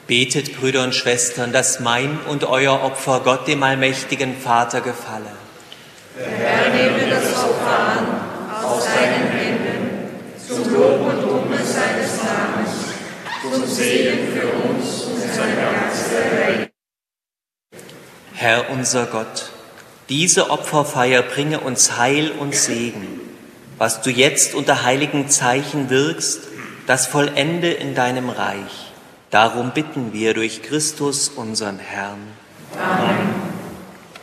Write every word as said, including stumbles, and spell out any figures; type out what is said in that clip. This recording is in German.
Betet, Brüder und Schwestern, dass mein und euer Opfer Gott, dem allmächtigen Vater, gefalle. Der Herr nehme das Opfer an, aus seinen Händen, zum Lob und Ruhme seines Namens, zum Segen für uns und seine ganze Welt. Herr unser Gott, diese Opferfeier bringe uns Heil und Segen. Was du jetzt unter heiligen Zeichen wirkst, das vollende in deinem Reich. Darum bitten wir durch Christus, unseren Herrn. Amen.